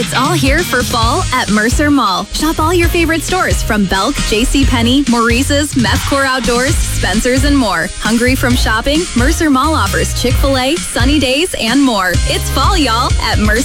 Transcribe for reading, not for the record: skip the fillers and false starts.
It's all here for fall at Mercer Mall. Shop all your favorite stores from Belk, JCPenney, Maurice's, Methcore Outdoors, Spencer's, and more. Hungry from shopping? Mercer Mall offers Chick-fil-A, Sunny Days, and more. It's fall, y'all, at Mercer